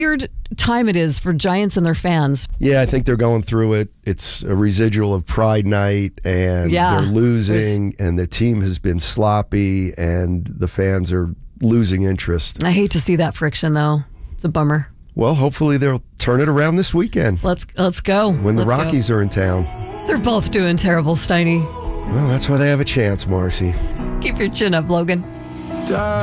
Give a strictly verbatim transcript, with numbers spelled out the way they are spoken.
weird time it is for Giants and their fans. Yeah, I think they're going through it. It's a residual of Pride Night, and yeah, they're losing, and the team has been sloppy, and the fans are losing interest. I hate to see that friction, though. It's a bummer. Well, hopefully they'll turn it around this weekend. Let's let's go. When the let's Rockies go. are in town. They're both doing terrible, Steiny. Well, that's why they have a chance, Marcy. Keep your chin up, Logan.